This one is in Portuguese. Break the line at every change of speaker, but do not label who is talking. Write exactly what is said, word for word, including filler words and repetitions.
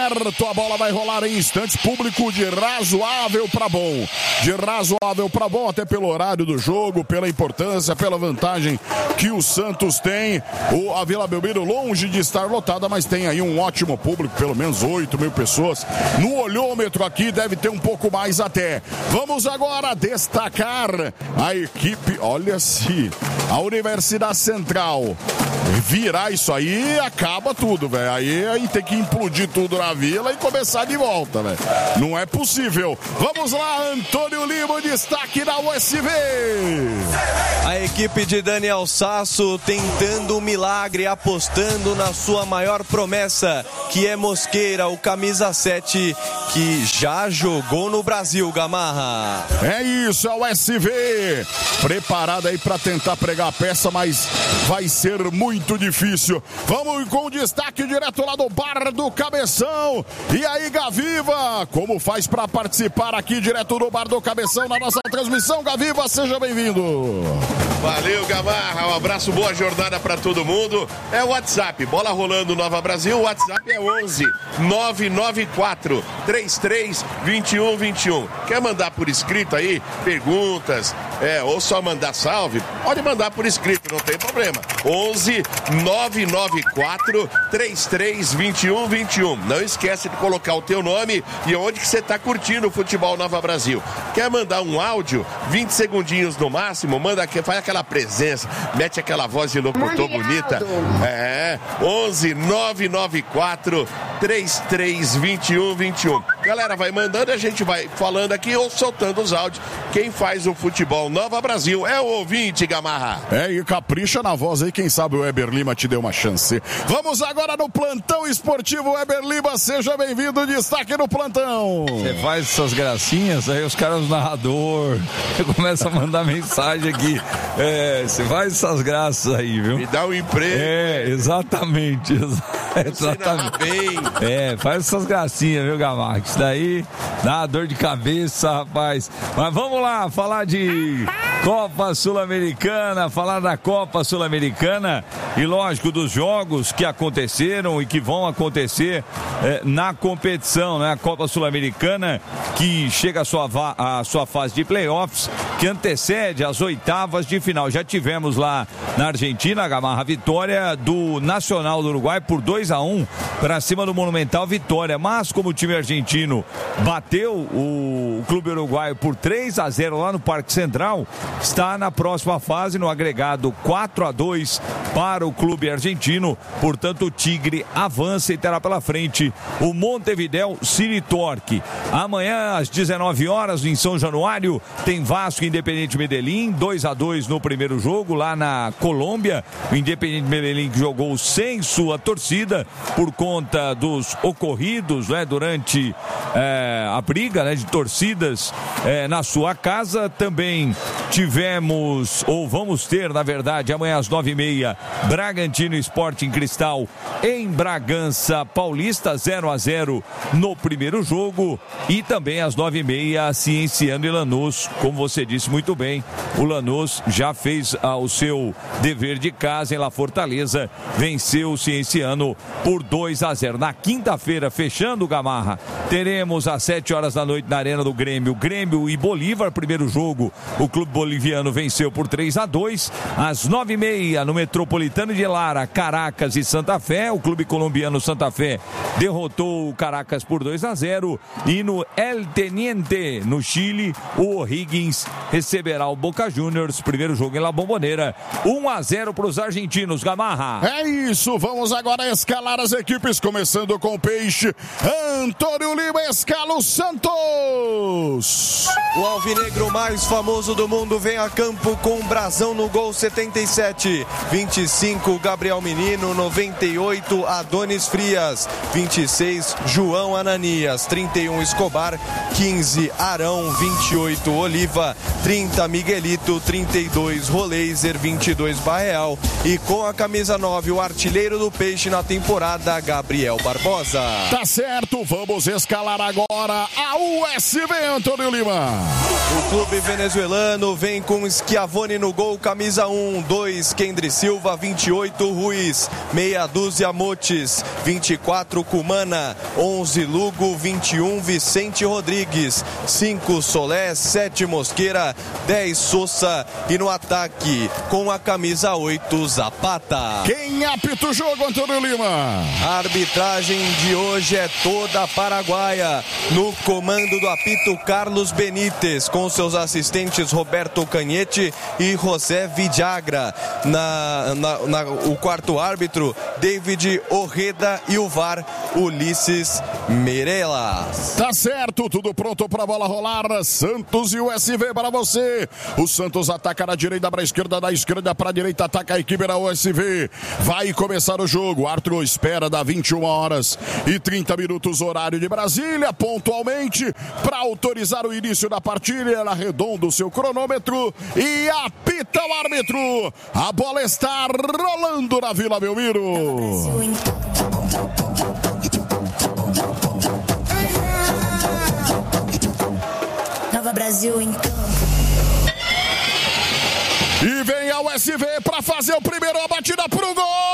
certo, a bola vai rolar em instantes, público de razoável para bom, de razoável para bom, até pelo horário do jogo, pela importância, pela vantagem que o Santos tem. O, a Vila Belmiro longe de estar lotada, mas tem aí um ótimo público, pelo menos oito mil pessoas. No olhômetro aqui deve ter um pouco mais até. Vamos agora destacar a equipe, olha-se, a Universidade Central. Virar isso aí, acaba tudo, velho. Aí, aí tem que implodir tudo na Vila e começar de volta, velho. Não é possível. Vamos lá, Antônio Lima, destaque da U S V.
A equipe de Daniel Sasso tentando um milagre, apostando na sua maior promessa, que é Mosqueira, o camisa sete, que já jogou no Brasil, Gamarra.
É isso, a U S V preparada aí para tentar pregar a peça, mas vai ser muito difícil. Vamos com o destaque direto lá do Bar do Cabeção. E aí, Gaviva, como faz para participar aqui direto do Bar do Cabeção na nossa transmissão? Gaviva, seja bem-vindo.
Valeu, Gamarra, um abraço, boa jornada para todo mundo. É o WhatsApp, bola rolando Nova Brasil, o WhatsApp é onze nove nove quatro três três dois um dois um. Quer mandar por escrito aí perguntas, é, ou só mandar salve? Pode mandar por escrito, não tem problema. onze nove nove quatro três três dois um dois um. Não esquece de colocar o teu nome e onde que você está curtindo o Futebol Nova Brasil. Quer mandar um áudio, vinte segundinhos no máximo, manda aqui, faz aquela presença, mete aquela voz de locutor bonita. É, onze nove nove quatro três três dois um dois um. Galera, vai mandando, a gente vai falando aqui ou soltando os áudios. Quem faz o Futebol Nova Brasil é o ouvinte, Gamarra.
É, e capricha na voz aí, quem sabe o Weber Lima te deu uma chance. Vamos agora no plantão esportivo, Weber Lima, seja bem-vindo, destaque no plantão.
Você faz essas gracinhas, aí os caras, o narrador, começa a mandar mensagem aqui. É, você faz essas graças aí, viu?
Me dá um emprego.
É, exatamente. Exatamente.
Bem.
É, faz essas gracinhas, viu, Gamarra? Isso daí dá uma dor de cabeça, rapaz. Mas vamos lá, falar de Copa Sul-Americana, falar da Copa Sul-Americana e, lógico, dos jogos que aconteceram e que vão acontecer é, na competição, né? A Copa Sul-Americana que chega à sua, à sua fase de playoffs, que antecede as oitavas de final. Já tivemos lá na Argentina, Gamarra, a vitória do Nacional do Uruguai por dois a um para cima do Monumental, vitória. Mas como o time argentino bateu o, o Clube Uruguaio por três a zero lá no Parque Central, está na próxima fase no agregado quatro a dois para o clube argentino. Portanto, o Tigre avança e terá pela frente o Montevideo City Torque. Amanhã às dezenove horas em São Januário tem Vasco e Independiente Medellín, dois a dois no primeiro jogo lá na Colômbia. O Independiente Medellín que jogou sem sua torcida por conta dos ocorridos, né, durante é, a briga, né, de torcidas é, na sua casa. Também tivemos, ou vamos ter, na verdade, amanhã às nove e meia, Bragantino Sporting Cristal em Bragança Paulista, zero a zero no primeiro jogo. E também às nove e meia, Cienciano e Lanús, como você disse muito bem, o Lanús já fez ah, o seu dever de casa em La Fortaleza, venceu o Cienciano por dois a zero. Na quinta-feira, fechando o Gamarra, teremos às sete horas da noite na Arena do Grêmio, Grêmio e Bolívar, primeiro jogo, o clube boliviano venceu por três a dois. Às nove e meia, no Metropolitano de Lara, Caracas e Santa Fé, o clube colombiano Santa Fé derrotou o Caracas por dois a zero. E no El Teniente, no Chile, o O'Higgins receberá o Boca Juniors, primeiro jogo em La Bombonera, um a zero para os argentinos, Gamarra.
É isso, vamos agora escalar as equipes, começando com o Peixe. Antônio Lima escala o Santos.
O alvinegro mais famoso do mundo vem a campo com um brasão no gol. Setenta e sete, vinte e cinco, Gabriel Menino. Noventa e oito, Adonis Frias. Vinte e seis, João Ananias. Trinta e um, Escobar. Quinze, Arão. Vinte e oito, Oliva. Trinta, Miguelito. Trinta e dois, Roleiser. Vinte e dois, Barreal. E com a camisa nove, o artilheiro do Peixe na temporada, Gabriel Barbosa.
Tá certo, vamos escalar escalar agora a U S V, Antônio Lima.
O clube venezuelano vem com Schiavone no gol, camisa um, dois, Kendry Silva, vinte e oito, Ruiz, meia dúzia, Motes, vinte e quatro, Cumana, onze, Lugo, vinte e um, Vicente Rodrigues, cinco, Solé, sete, Mosqueira, dez, Sousa e no ataque, com a camisa oito, Zapata.
Quem apita o jogo, Antônio Lima?
A arbitragem de hoje é toda paraguaia, no comando do apito Carlos Benítez, com seus assistentes Roberto Canhete e José Villagra. Na, na, na, o quarto árbitro, David Orreda, e o V A R, Ulisses Meirelles.
Tá certo, tudo pronto pra bola rolar. Santos e U S V para você. O Santos ataca da direita para a esquerda, da esquerda para a direita, ataca a equipe da U S V. Vai começar o jogo. Arthur espera da vinte e uma horas e trinta minutos, horário de Brasília, pontualmente, para autorizar o início da partida. Ela arredonda o seu cronômetro e apita o árbitro. A bola está rolando na Vila Belmiro.
Nova Brasil em campo.
E vem a U S V para fazer o primeiro, a batida pro gol.